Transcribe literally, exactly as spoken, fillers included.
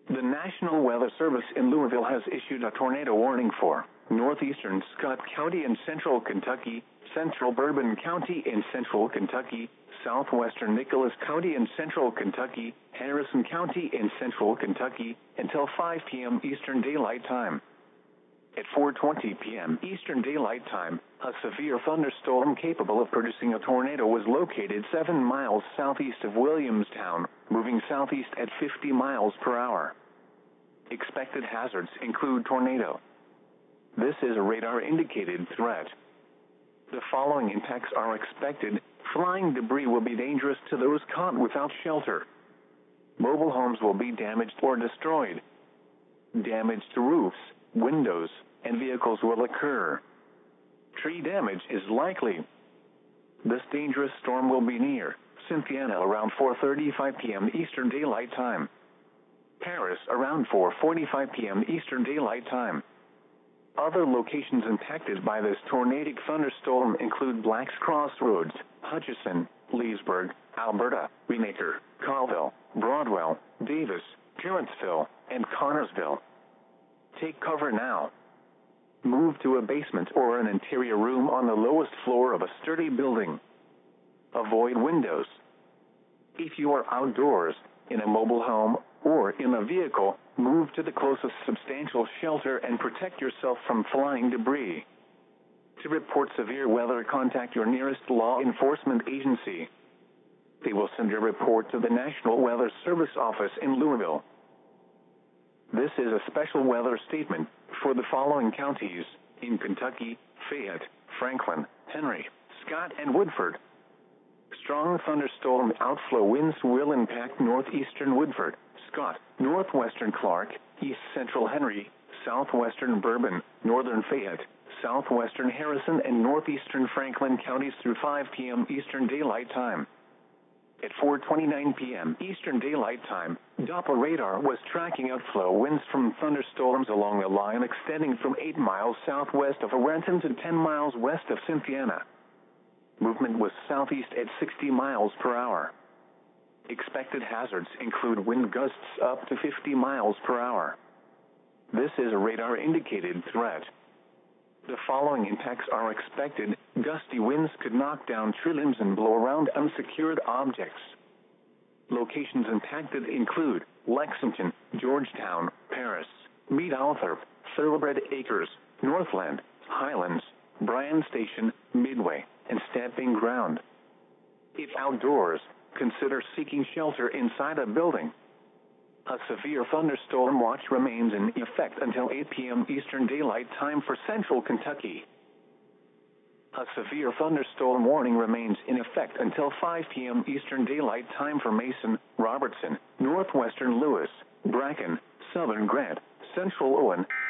The National Weather Service in Louisville has issued a tornado warning for northeastern Scott County in central Kentucky, central Bourbon County in central Kentucky, southwestern Nicholas County in central Kentucky, Harrison County in central Kentucky, until five p m Eastern Daylight Time. At four twenty p m Eastern Daylight Time, a severe thunderstorm capable of producing a tornado was located seven miles southeast of Williamstown, moving southeast at fifty miles per hour. Expected hazards include tornado. This is a radar-indicated threat. The following impacts are expected. Flying debris will be dangerous to those caught without shelter. Mobile homes will be damaged or destroyed. Damage to roofs, windows, and vehicles will occur. Tree damage is likely. This dangerous storm will be near Cynthiana around four thirty-five p m Eastern Daylight Time. Paris around four forty-five p m Eastern Daylight Time. Other locations impacted by this tornadic thunderstorm include Black's Crossroads, Hutchison, Leesburg, Alberta, Weenaker, Colville, Broadwell, Davis, Clarenceville, and Connorsville. Take cover now. Move to a basement or an interior room on the lowest floor of a sturdy building. Avoid windows. If you are outdoors, in a mobile home, or in a vehicle, move to the closest substantial shelter and protect yourself from flying debris. To report severe weather, contact your nearest law enforcement agency. They will send your report to the National Weather Service office in Louisville. This is a special weather statement for the following counties in Kentucky: Fayette, Franklin, Henry, Scott, and Woodford. Strong thunderstorm outflow winds will impact northeastern Woodford, Scott, northwestern Clark, east central Henry, southwestern Bourbon, northern Fayette, southwestern Harrison, and northeastern Franklin counties through five p m Eastern Daylight Time. At four twenty-nine p m Eastern Daylight Time, Doppler radar was tracking outflow winds from thunderstorms along a line extending from eight miles southwest of Renton to ten miles west of Cynthiana. Movement was southeast at sixty miles per hour. Expected hazards include wind gusts up to fifty miles per hour. This is a radar-indicated threat. The following impacts are expected. Gusty winds could knock down tree limbs and blow around unsecured objects. Locations impacted include Lexington, Georgetown, Paris, Mead Althorp, Thoroughbred Acres, Northland, Highlands, Bryan Station, Midway, and Stamping Ground. If outdoors, consider seeking shelter inside a building. A severe thunderstorm watch remains in effect until eight p m Eastern Daylight Time for central Kentucky. A severe thunderstorm warning remains in effect until five p m Eastern Daylight Time for Mason, Robertson, northwestern Lewis, Bracken, southern Grant, central Owen,